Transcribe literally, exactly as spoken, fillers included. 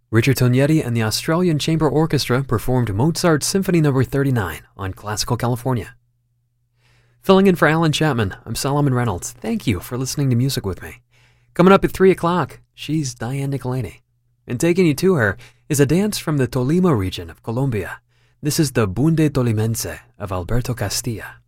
Richard Tognetti and the Australian Chamber Orchestra performed Mozart's Symphony number thirty-nine on Classical California. Filling in for Alan Chapman, I'm Solomon Reynolds. Thank you for listening to music with me. Coming up at three o'clock, she's Diane Nicolini. And taking you to her is a dance from the Tolima region of Colombia. This is the Bunde Tolimense of Alberto Castilla.